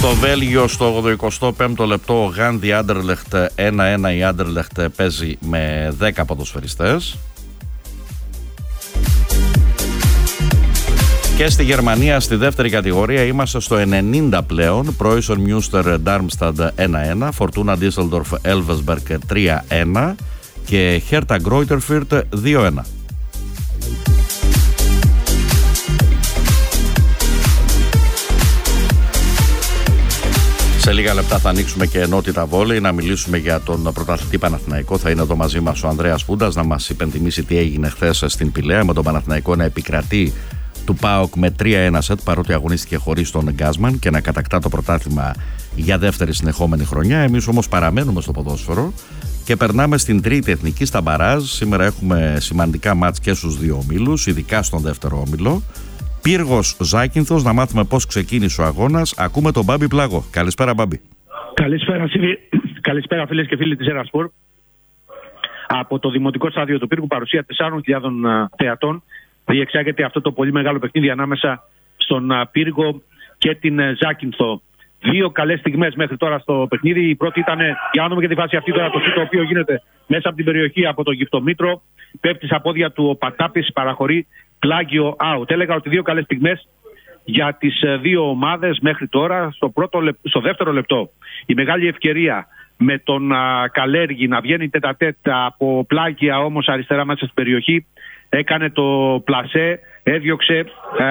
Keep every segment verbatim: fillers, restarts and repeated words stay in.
Στο Βέλγιο στο εικοστό πέμπτο λεπτό ο Γάνδι Άντερλεχτ ένα ένα, η Άντερλεχτ παίζει με δέκα ποδοσφαιριστές. Και στη Γερμανία στη δεύτερη κατηγορία είμαστε στο ενενήντα πλέον. Πρόισον Μιούστερ Ντάρμσταντ ένα ένα, Φορτούνα Ντίσελντορφ Έλβεσμπεργκ τρία ένα και Χέρτα Γκρόιτερφιρτ δύο ένα. Σε λίγα λεπτά θα ανοίξουμε και ενότητα βόλεϊ, να μιλήσουμε για τον πρωταθλητή Παναθηναϊκό. Θα είναι εδώ μαζί μας ο Ανδρέας Φούντας να μας υπενθυμίσει τι έγινε χθες στην Πηλαία, με τον Παναθηναϊκό να επικρατεί του ΠΑΟΚ με τρία ένα σετ, παρότι αγωνίστηκε χωρίς τον Γκάσμαν, και να κατακτά το πρωτάθλημα για δεύτερη συνεχόμενη χρονιά. Εμείς όμως παραμένουμε στο ποδόσφαιρο και περνάμε στην τρίτη εθνική, στα μπαράζ. Σήμερα έχουμε σημαντικά μάτς και στους δύο ομίλους, ειδικά στον δεύτερο όμιλο. Πύργος Ζάκυνθος, να μάθουμε πώς ξεκίνησε ο αγώνας. Ακούμε τον Μπάμπη Πλάγο. Καλησπέρα, Μπάμπη. Καλησπέρα, Καλησπέρα φίλες και φίλοι της Ερασπορ. Από το δημοτικό στάδιο του Πύργου, παρουσία τεσσάρων χιλιάδων θεατών, διεξάγεται αυτό το πολύ μεγάλο παιχνίδι ανάμεσα στον Πύργο και την Ζάκυνθο. Δύο καλές στιγμές μέχρι τώρα στο παιχνίδι. Η πρώτη ήταν, για να δούμε και τη φάση αυτή τώρα, το σούτ το οποίο γίνεται μέσα από την περιοχή από τον Γυφτομήτρο. Πέφτει στα πόδια του ο Πατάπης, παραχωρεί, πλάγιο out. Έλεγα ότι δύο καλές στιγμές για τις δύο ομάδες μέχρι τώρα. Στο, πρώτο, στο δεύτερο λεπτό η μεγάλη ευκαιρία με τον α, Καλέργη να βγαίνει τετατέτα από πλάγια όμως αριστερά μέσα στην περιοχή. Έκανε το πλασέ, έδιωξε α,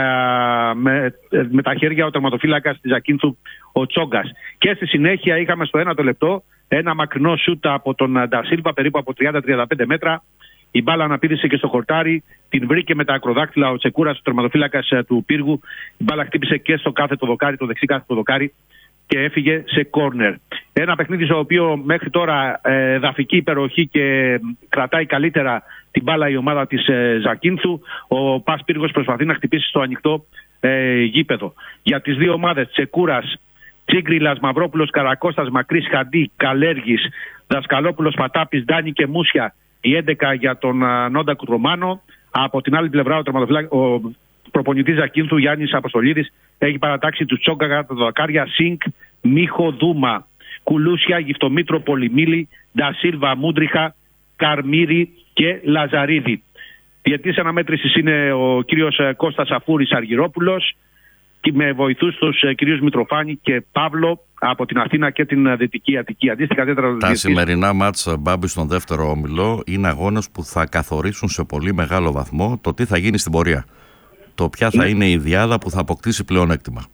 με, με τα χέρια ο τερματοφύλακας της Ζακίνθου ο Τσόγκας. Και στη συνέχεια είχαμε στο ένατο λεπτό ένα μακρινό σούτ από τον Ντασίλβα, περίπου από τριάντα με τριάντα πέντε μέτρα. Η μπάλα αναπήδησε και στο χορτάρι, την βρήκε με τα ακροδάκτυλα ο Τσεκούρας, ο τερματοφύλακας του Πύργου. Η μπάλα χτύπησε και στο κάθετο δοκάρι, το δεξί κάθετο δοκάρι, και έφυγε σε κόρνερ. Ένα παιχνίδι στο οποίο μέχρι τώρα ε, εδαφική υπεροχή και κρατάει καλύτερα την μπάλα η ομάδα της ε, Ζακίνθου. Ο Πας Πύργος προσπαθεί να χτυπήσει στο ανοιχτό ε, γήπεδο. Για τις δύο ομάδες, Τσεκούρας, Τσίγκριλας, Μαυρόπουλος, Καρακώστας, Μακρύς, Χαντί, Καλέργης, Δασκαλόπουλος, Πατάπης, Ντάνη και Μούσια. Η έντεκα για τον uh, Νόντα Κουτρομάνο. Από την άλλη πλευρά ο, ο προπονητής Ζακίνθου, Γιάννης Αποστολίδης, έχει παρατάξει του Τσόγκαγα, τα δοκάρια, Σινκ, Μίχο, Δούμα, Κουλούσια, Γυφτομήτρο, Πολυμίλη, Ντασίλβα, Μούντριχα, Καρμύρη και Λαζαρίδη. Διετής αναμέτρησης είναι ο κύριος Κώστας Αφούρης Αργυρόπουλος, και με βοηθούς τους κυρίους Μητροφάνη και Παύλο από την Αθήνα και την Δυτική Αττική. Αντίστοιχα, τέτρα, τα διετής. Σημερινά μάτς, Μπάμπη, στον δεύτερο όμιλο είναι αγώνες που θα καθορίσουν σε πολύ μεγάλο βαθμό το τι θα γίνει στην πορεία. Το ποια θα ναι. είναι η διάδα που θα αποκτήσει πλεονέκτημα.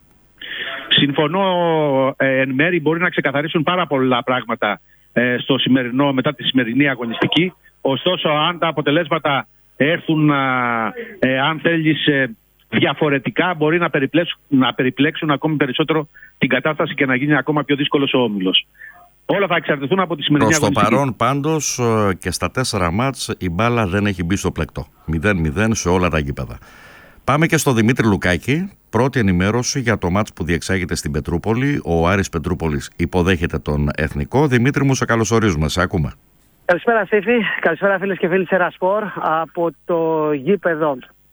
Συμφωνώ ε, εν μέρη, μπορεί να ξεκαθαρίσουν πάρα πολλά πράγματα ε, στο σημερινό, μετά τη σημερινή αγωνιστική. Ωστόσο, αν τα αποτελέσματα έρθουν, ε, αν θέλεις, ε, διαφορετικά, μπορεί να περιπλέξουν, να περιπλέξουν ακόμη περισσότερο την κατάσταση και να γίνει ακόμα πιο δύσκολος ο όμιλος. Όλα θα εξαρτηθούν από τη σημερινή αγωνιστική. Προς το παρόν πάντως και στα τέσσερα μάτς η μπάλα δεν έχει μπει στο πλεκτό. μηδέν μηδέν σε όλα τα γήπεδα. Πάμε και στο Δημήτρη Λουκάκη. Πρώτη ενημέρωση για το μάτς που διεξάγεται στην Πετρούπολη. Ο Άρης Πετρούπολης υποδέχεται τον Εθνικό. Δημήτρη μου, σε καλωσορίζουμε. Σε ακούμε. Καλησπέρα Σύφη. Καλησπέρα φίλες και φίλοι της Ερασπορ. Από το γήπεδο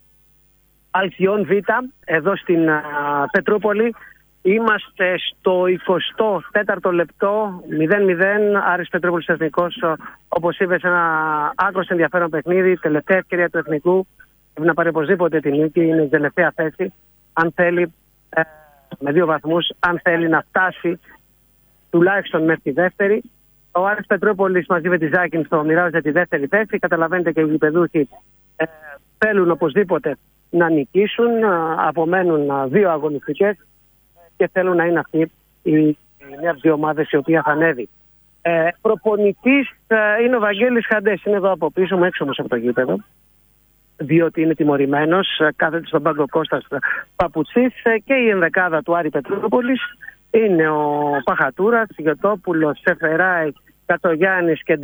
Αλκιόν Β, εδώ στην α, Πετρούπολη. Είμαστε στο εικοστό τέταρτο λεπτό, μηδέν μηδέν, Άρης Πετρούπολης Εθνικός. Όπως είπες, ένα άκρως ενδιαφέρον παιχνίδι, τελευταία ευκαιρία του Εθνικού. Πρέπει να πάρει οπωσδήποτε την νίκη, είναι η τελευταία θέση. Αν θέλει, ε, με δύο βαθμούς, αν θέλει να φτάσει τουλάχιστον μέχρι τη δεύτερη. Ο Άρης Πετρούπολης μαζί με τη Ζάκυνθο μοιράζεται τη δεύτερη θέση. Καταλαβαίνετε και οι γηπεδούχοι ε, θέλουν οπωσδήποτε να νικήσουν, απομένουν δύο αγωνιστικές και θέλουν να είναι αυτή η μια από δύο ομάδες η οποία θα ανέβει. Ε, προπονητής ε, είναι ο Βαγγέλης Χαντές, είναι εδώ από πίσω μου, έξω όμως από το γήπεδο, διότι είναι τιμωρημένος, κάθεται στον πάγκο Κώστας Παπουτσής, ε, και η ενδεκάδα του Άρη Πετρούπολης είναι ο Παχατούρας, Γιωτόπουλος, Σεφεράη, Κατογιάννης και